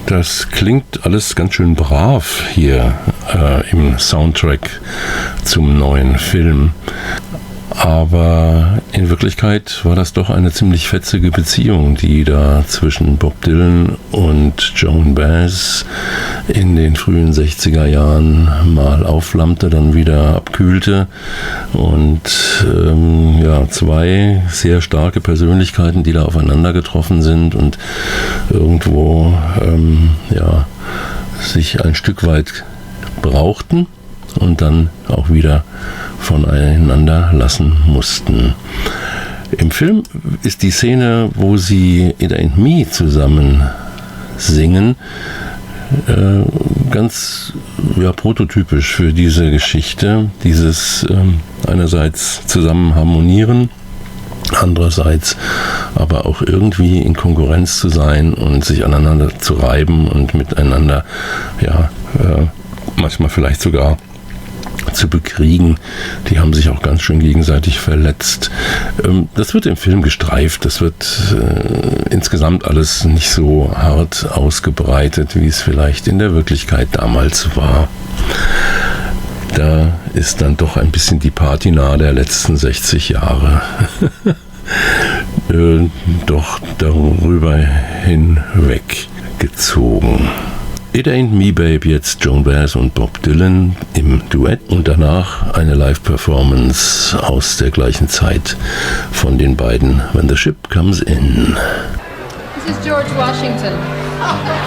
Das klingt alles ganz schön brav hier im Soundtrack zum neuen Film. Aber in Wirklichkeit war das doch eine ziemlich fetzige Beziehung, die da zwischen Bob Dylan und Joan Baez in den frühen 60er Jahren mal aufflammte, dann wieder abkühlte. Und zwei sehr starke Persönlichkeiten, die da aufeinander getroffen sind und irgendwo sich ein Stück weit brauchten und dann auch wieder voneinander lassen mussten. Im Film ist die Szene, wo sie It Ain't Me zusammen singen, ganz prototypisch für diese Geschichte. Dieses einerseits zusammen harmonieren, andererseits aber auch irgendwie in Konkurrenz zu sein und sich aneinander zu reiben und miteinander manchmal vielleicht sogar zu bekriegen. Die haben sich auch ganz schön gegenseitig verletzt. Das wird im Film gestreift. Das wird insgesamt alles nicht so hart ausgebreitet, wie es vielleicht in der Wirklichkeit damals war. Da ist dann doch ein bisschen die Patina der letzten 60 Jahre doch darüber hinweg gezogen. It Ain't Me Babe, jetzt Joan Baez und Bob Dylan im Duett und danach eine Live-Performance aus der gleichen Zeit von den beiden, When the Ship Comes In. This is George Washington.